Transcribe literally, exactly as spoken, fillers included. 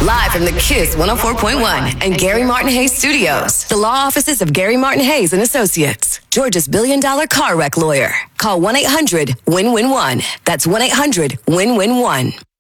Live from the Kiss one oh four point one and Gary Martin Hayes Studios. The law offices of Gary Martin Hayes and Associates. Georgia's billion dollar car wreck lawyer. Call one eight hundred win win one. That's one eight hundred win win one.